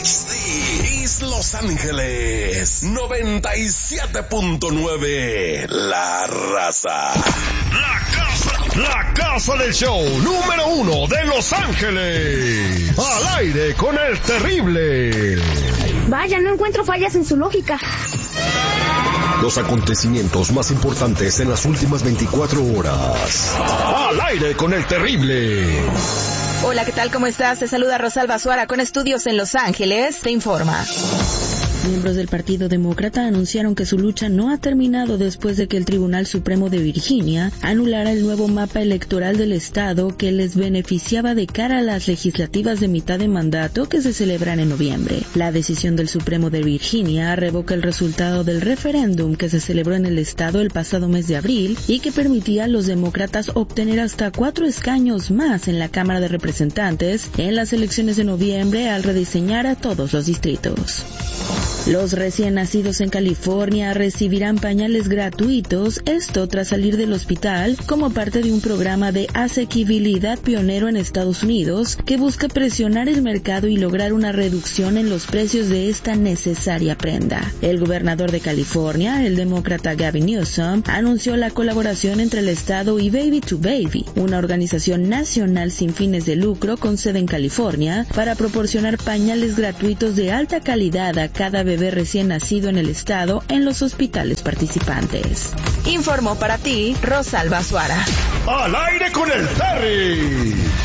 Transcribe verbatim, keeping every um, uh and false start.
This is Los Ángeles noventa y siete punto nueve, La Raza. La casa, la casa del show número uno de Los Ángeles. Al aire con el terrible. Vaya, no encuentro fallas en su lógica. Los acontecimientos más importantes en las últimas veinticuatro horas. Al aire con el terrible. Hola, ¿qué tal? ¿Cómo estás? Te saluda Rosalba Suara con estudios en Los Ángeles. Te informa. Miembros del Partido Demócrata anunciaron que su lucha no ha terminado después de que el Tribunal Supremo de Virginia anulara el nuevo mapa electoral del estado que les beneficiaba de cara a las legislativas de mitad de mandato que se celebran en noviembre. La decisión del Supremo de Virginia revoca el resultado del referéndum que se celebró en el estado el pasado mes de abril y que permitía a los demócratas obtener hasta cuatro escaños más en la Cámara de Representantes en las elecciones de noviembre al rediseñar a todos los distritos. Los recién nacidos en California recibirán pañales gratuitos, esto tras salir del hospital como parte de un programa de asequibilidad pionero en Estados Unidos que busca presionar el mercado y lograr una reducción en los precios de esta necesaria prenda. El gobernador de California, el demócrata Gavin Newsom, anunció la colaboración entre el estado y Baby to Baby, una organización nacional sin fines de lucro con sede en California, para proporcionar pañales gratuitos de alta calidad a cada bebé recién nacido en el estado en los hospitales participantes. Informó para ti Rosalba Suara. Al aire con el Terry.